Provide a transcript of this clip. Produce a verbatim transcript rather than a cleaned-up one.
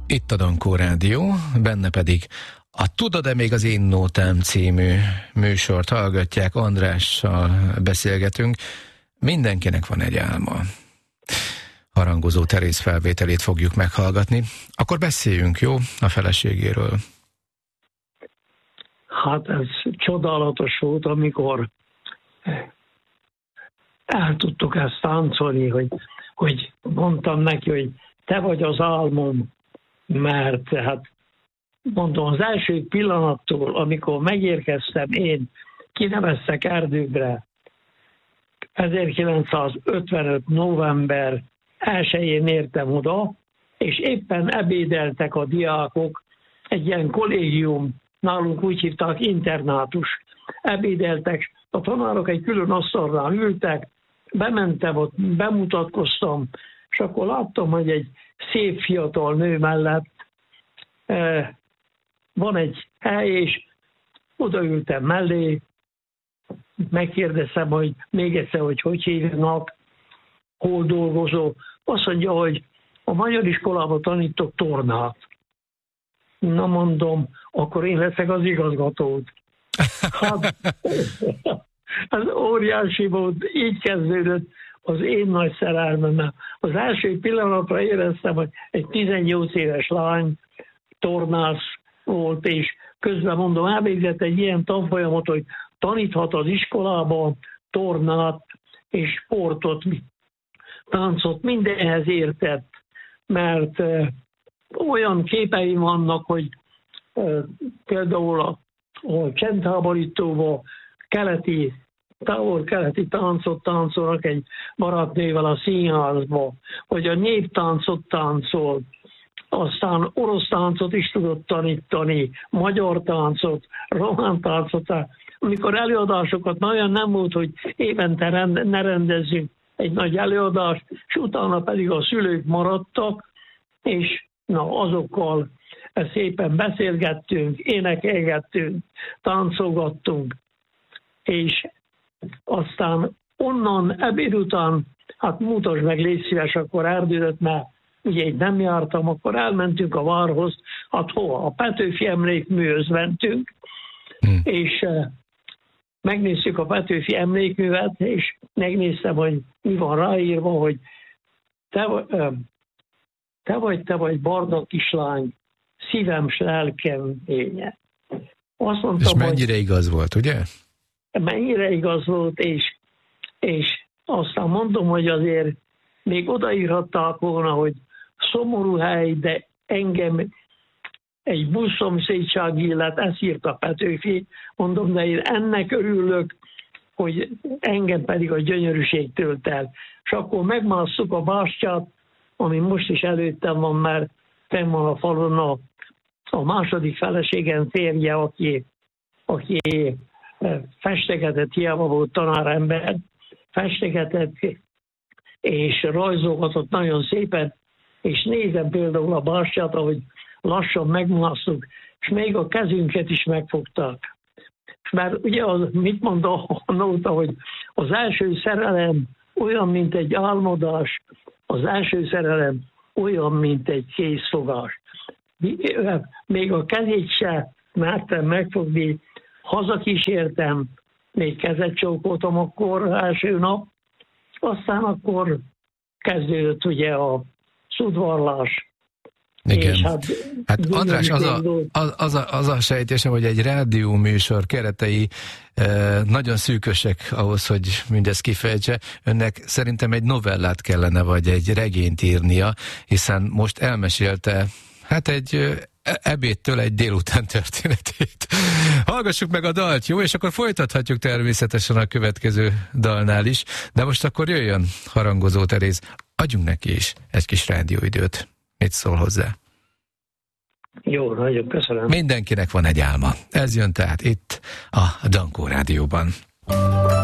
Itt a Dankó Rádió, benne pedig a Tudod-e még az én nótám című műsort hallgatják, Andrással beszélgetünk. Mindenkinek van egy álma. Harangozó Teréz felvételét fogjuk meghallgatni. Akkor beszéljünk, jó, a feleségéről. Hát ez csodálatos volt, amikor el tudtuk ezt táncolni, hogy, hogy mondtam neki, hogy te vagy az álmom, mert hát mondom, az első pillanattól, amikor megérkeztem, én kineveztek Erdőbre, ezerkilencszázötvenöt november elsején értem oda, és éppen ebédeltek a diákok, egy ilyen kollégium, nálunk úgy hívták, internátus, ebédeltek, a tanárok egy külön asztalnál ültek, bementem ott, bemutatkoztam, és akkor láttam, hogy egy szép fiatal nő mellett eh, van egy hely, és odaültem mellé, megkérdeztem, hogy még egyszer, hogy hogy hívnak, hol dolgozó. Azt mondja, hogy a magyar iskolában tanítok tornát. Na mondom, akkor én leszek az igazgatód. Hát, ez óriási volt, így kezdődött az én nagy szerelmem. Az első pillanatra éreztem, hogy egy tizennyolc éves lány tornász volt, és közben mondom, elvégzett egy ilyen tanfolyamot, hogy taníthat az iskolában tornát és sportot, táncot, mindenhez értett, mert uh, olyan képeim vannak, hogy uh, például a, a csendháborítóval keleti, távol-keleti táncot táncolnak egy barátnővel a színházba, vagy a néptáncot táncol, aztán orosz táncot is tudott tanítani, magyar táncot, román táncot. Amikor előadásokat nagyon nem volt, hogy évente rend, ne rendezzünk egy nagy előadást, és utána pedig a szülők maradtak, és na, azokkal szépen beszélgettünk, énekelgettünk, táncolgattunk, és aztán onnan ebéd után, hát mutasd meg, légy szíves, akkor Erdőt, mert ugye így nem jártam, akkor elmentünk a várhoz, hát hova? A Petőfi emlékműhöz mentünk, hmm. és uh, megnéztük a Petőfi emlékművet, és megnéztem, hogy mi van ráírva, hogy te, uh, te vagy, te vagy barna kislány, szívem s lelkem lénye. Azt mondtam, és mennyire hogy, igaz volt, ugye? Mennyire igaz volt, és, és aztán mondom, hogy azért még odaírhatták volna, hogy szomorú hely, de engem egy buszszomszédság illet, ezt írta Petőfi, mondom, de én ennek örülök, hogy engem pedig a gyönyörűség tölt el. És akkor megmásszuk a bástyát, ami most is előttem van, mert fenn van a falon a, a második feleségem férje, aki, aki festegetett, hiába volt tanárember, festegetett, és rajzolgatott nagyon szépen, és nézem például a bástyát, ahogy lassan megmásztuk, és még a kezünket is megfogták. Mert ugye az, mit mond a nóta, hogy az első szerelem olyan, mint egy álmodás, az első szerelem olyan, mint egy készfogás. Még a kezét se mertem megfogni, hazakísértem, még kezet csókoltam akkor első nap, aztán akkor kezdődött ugye a udvarlás. Igen. Hát, hát András, az a, az, az, a, az a sejtésem, hogy egy rádióműsor keretei eh, nagyon szűkösek ahhoz, hogy mindezt kifejtse. Önnek szerintem egy novellát kellene, vagy egy regényt írnia, hiszen most elmesélte, hát egy ebédtől egy délután történetét. Hallgassuk meg a dalt, jó? És akkor folytathatjuk természetesen a következő dalnál is, de most akkor jöjjön Harangozó Teréz. Adjunk neki is egy kis rádióidőt. Mit szól hozzá? Jó, nagyon köszönöm. Mindenkinek van egy álma. Ez jön tehát itt a Dankó Rádióban.